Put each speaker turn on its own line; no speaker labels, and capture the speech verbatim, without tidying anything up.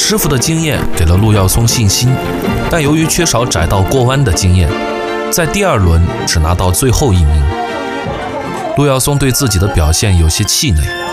师傅的经验给了陆耀松信心，但由于缺少窄道过弯的经验，在第二轮只拿到最后一名。陆耀松对自己的表现有些气馁，